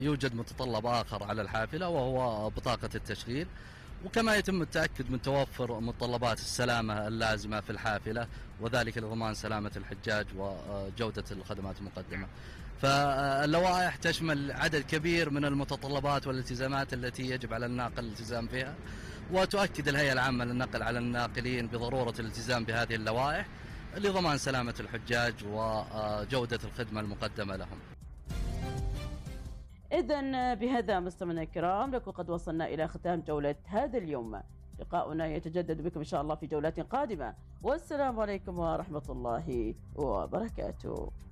يوجد متطلب آخر على الحافلة وهو بطاقة التشغيل، وكما يتم التأكد من توفر متطلبات السلامة اللازمة في الحافلة، وذلك لضمان سلامة الحجاج وجودة الخدمات المقدمة. فاللوائح تشمل عدد كبير من المتطلبات والالتزامات التي يجب على الناقل الالتزام بها، وتؤكد الهيئة العامة للنقل على الناقلين بضرورة الالتزام بهذه اللوائح لضمان سلامة الحجاج وجودة الخدمة المقدمة لهم. إذن بهذا مستمعينا الكرام نكون قد وصلنا إلى ختام جولة هذا اليوم. لقاؤنا يتجدد بكم إن شاء الله في جولات قادمة، والسلام عليكم ورحمة الله وبركاته.